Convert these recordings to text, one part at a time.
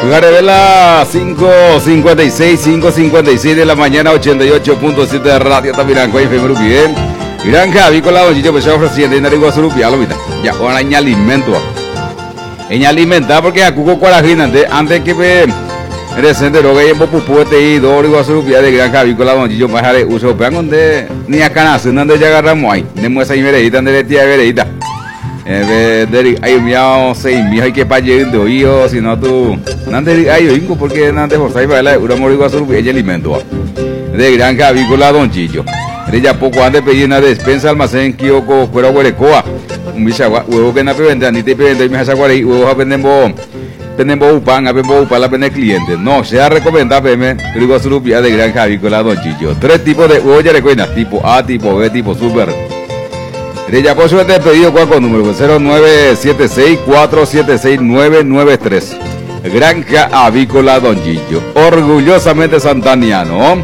Garevela 5:56 de la mañana, 88.7 de Radio Tapiranco y FM bien. Granja avícola Don Chicho Pesado ofreciendo en Narigua Surupia, lo viste. Ya ahora en alimento. En alimentar porque a Cuco Cuarajina antes que me recente lo que hay en Popupuete y Dorigo Surupia de Granja avícola Don Chicho Pesado uso pean donde ni a Canasú donde ya agarramos ahí. Nemos ahí veredita donde tía veredita. Hay un miau 6 mil hay que pagar de oído si no tú nante hay oingo porque nante por saber bailar una morigo azul y alimento de Granja avícola Don Chicho de ya poco antes pedí una despensa almacén Kyoko fuera huerecoa un bichagua huevo que na vende ni te vende me hace guarei huevo a vendemos upan a vendemos upan la vende cliente no se ha recomendado pm morigo azul de Granja avícola Don Chicho 3 tipos de huevo ya recuerda tipo A tipo B tipo super de ya por suerte pedido con número 0976476993 Granja avícola Don Chicho orgullosamente santaniano.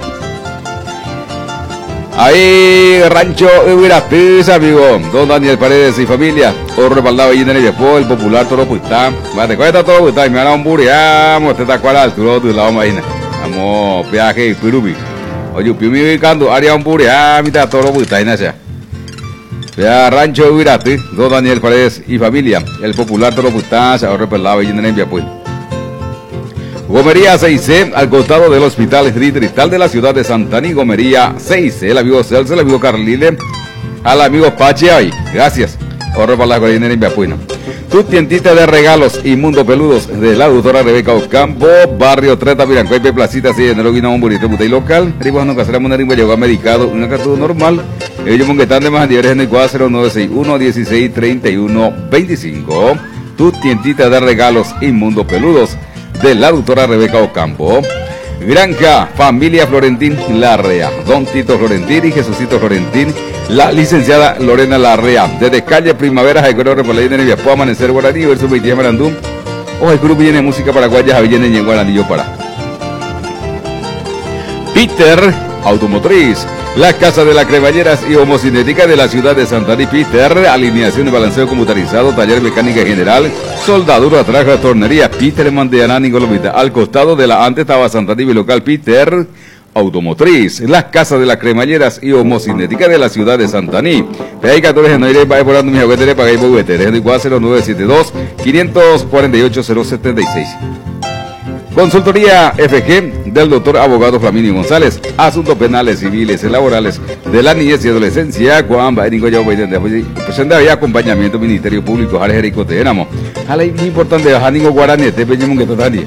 Ahí rancho Ubirapis, amigo Don Daniel Paredes y familia o respaldado ahí en el Viapo, el popular Toro Puitá mate cuesta todo Puitá y me van a un buriamo te está cual altura de la máquina vamos viaje Pirubi oye Piumi ubicando área un buriamo mitad Toro Puitá y nada ya rancho Ubirapis, Don Daniel Paredes y familia el popular Toro Puitá o respaldado ahí en el Viapo. Gomería 6C, al costado del Hospital Distrital de la ciudad de Santaní. Gomería 6C, el amigo Celso, el amigo Carlile, al amigo Pachi ahí. Gracias. Ahora para la coordinera en Viapuina. Tu tiendita de regalos y mundo peludos de la doctora Rebeca Ocampo, barrio Treta, Pirancoipe, Placita, 6 de enero, un burrito butey local. Ribos no casaremos una rimba, llegó a medicado, una cartudo normal. Ellos monguetan de más antivirus en el 0961 16 31 25. Tu tiendita de regalos y mundo peludos de la doctora Rebeca Ocampo. Granja Familia Florentín Larrea, Don Tito Florentín y Jesucito Florentín, la licenciada Lorena Larrea, desde calle Primavera, Jaicoro Repolay de Neviapó, Amanecer Guaraní, verso 20 de Marandú, o el grupo viene música paraguaya, Javillén en Guaranillo para Peter Automotriz, la casa de las cremalleras y homocinética de la ciudad de Santaní. Peter, alineación y balanceo computarizado, taller mecánica general, soldadura, traje, tornería. Peter Mandeana, Nicolomita, al costado de la antes estaba Santaní local. Peter Automotriz, la casa de las cremalleras y homocinética de la ciudad de Santaní. Hay 14 no iré para por mi juguete para ir por 0972 548 076. Consultoría FG del doctor abogado Flaminio González, asuntos penales, civiles y laborales de la niñez y adolescencia, Juan Baeringo presenta y acompañamiento Ministerio Público, Jare Jerico Tenamo. Jale importante, Janingo Guarani, te peñemos que todavía.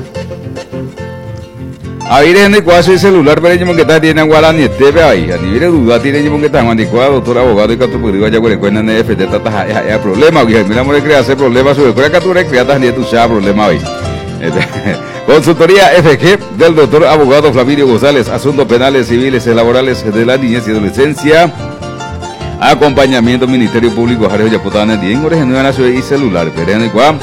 Ahí en el cuadro celular, pero que está tiene Guarani, te ve ahí, a nivel de duda, tiene que estar mandicuado, doctor abogado y catropodigo, ya cuando en el FT, hay problema, miramos de crear ese problema, sobre cuál captura, creatas ni tu ya problema hoy. Consultoría FG del doctor abogado Flaminio González, asuntos penales, civiles y laborales de la niñez y adolescencia, acompañamiento Ministerio Público, Jareo Yapotana, 10 horas en Nueva y celular, Perén y Cuam,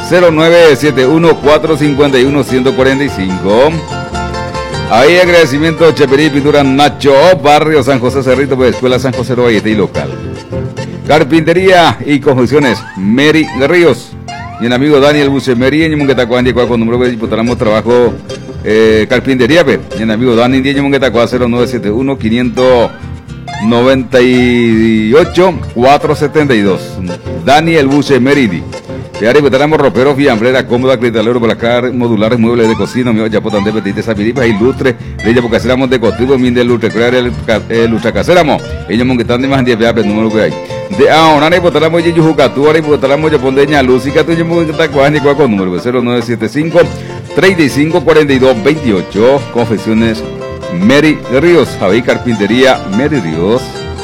0971-451-145. Ahí agradecimiento Cheperí, Pintura Nacho, barrio San José Cerrito, Escuela San José Robayete y local. Carpintería y confecciones Mary Ríos. Y el amigo Daniel Busemeri, en Munguetacuán, con número de diputamos trabajo carpintería, y el amigo Daniel, en Munguetacuán, 0971 598 472. Daniel Busemeri. Y ahora encontramos roperos, fiambrera, cómoda, critalero, placar, modulares, muebles de cocina, mío, ya potan de petites, sapiripas, ilustre, de ella porque hacemos de costigo, min de lustre, crear el lustre caseramo. Ellos monguetan de más 10 veces, el número que hay. De ahora, y botaramos ya yujucatu, ahora y botaramos ya pondeña luz, y que tú ya monguetacuán, y con número 0975 35 42 28. Confecciones Mary Ríos, Javi Carpintería Mary Ríos.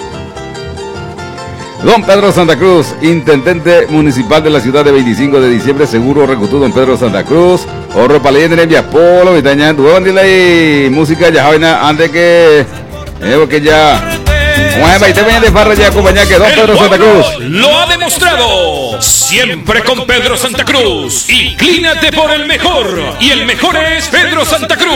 Don Pedro Santa Cruz, intendente municipal de la ciudad de 25 de diciembre, seguro recutó Don Pedro Santa Cruz, Orro Palén en Viapolo, Vitaña, tu y música ya jaina antes que porque ya bueno, y te ven de farra ya acompañar que Don Pedro Santa Cruz lo ha demostrado, siempre con Pedro Santa Cruz, inclínate por el mejor, y el mejor es Pedro Santa Cruz.